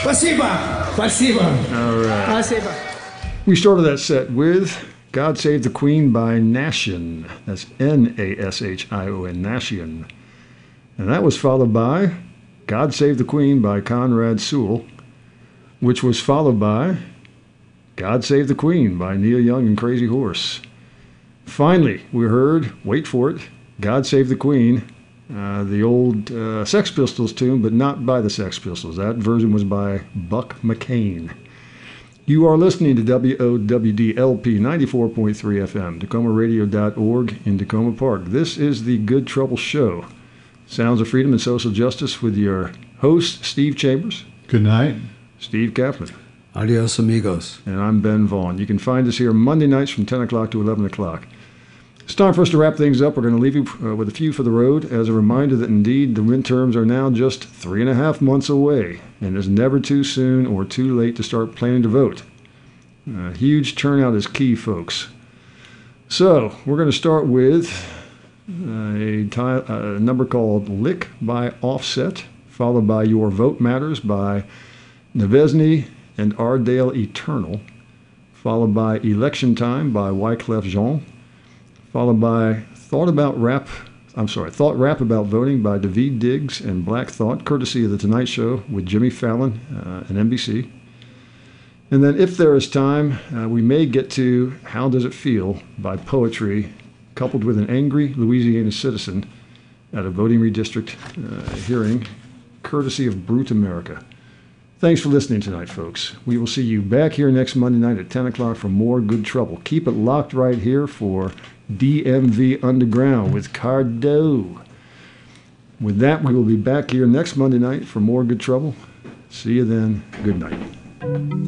Спасибо. Спасибо. All right. Спасибо. We started that set with God Save the Queen by Nashion. That's N-A-S-H-I-O-N, Nashion. And that was followed by God Save the Queen by Conrad Sewell, which was followed by God Save the Queen by Neil Young and Crazy Horse. Finally, we heard, wait for it, God Save the Queen, the old Sex Pistols tune, but not by the Sex Pistols. That version was by Buck McCain. You are listening to WOWDLP 94.3 FM, TacomaRadio.org in Tacoma Park. This is the Good Trouble Show. Sounds of freedom and social justice with your host, Steve Chambers. Good night. Steve Kaplan. Adios, amigos. And I'm Ben Vaughn. You can find us here Monday nights from 10 o'clock to 11 o'clock. It's time for us to wrap things up. We're going to leave you with a few for the road as a reminder that indeed the midterms are now just 3.5 months away, and it's never too soon or too late to start planning to vote. Huge turnout is key, folks. So we're going to start with a number called Lick by Offset, followed by Your Vote Matters by Nevesny and Ardale Eternal, followed by Election Time by Wyclef Jean, followed by Thought Rap About Voting by Daveed Diggs and Black Thought, courtesy of The Tonight Show with Jimmy Fallon and NBC. And then, if there is time, we may get to How Does It Feel by Poetry, coupled with an angry Louisiana citizen at a voting redistrict hearing, courtesy of Brute America. Thanks for listening tonight, folks. We will see you back here next Monday night at 10 o'clock for more Good Trouble. Keep it locked right here for DMV Underground with Cardo. With that, we will be back here next Monday night for more Good Trouble. See you then. Good night.